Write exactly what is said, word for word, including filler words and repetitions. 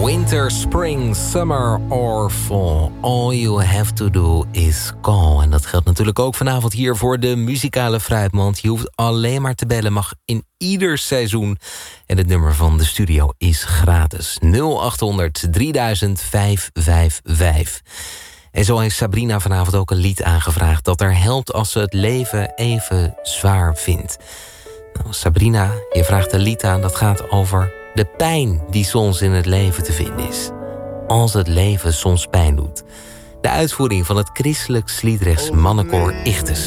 Winter, spring, summer or fall. All you have to do is call. En dat geldt natuurlijk ook vanavond hier voor de muzikale fruitmand. Je hoeft alleen maar te bellen, mag in ieder seizoen. En het nummer van de studio is gratis. nul acht honderd drieduizend vijfhonderdvijfenvijftig. En zo heeft Sabrina vanavond ook een lied aangevraagd dat haar helpt als ze het leven even zwaar vindt. Nou, Sabrina, je vraagt een lied aan dat gaat over de pijn die soms in het leven te vinden is. Als het leven soms pijn doet. De uitvoering van het christelijk Sliedrechts mannenkoor Ichtes.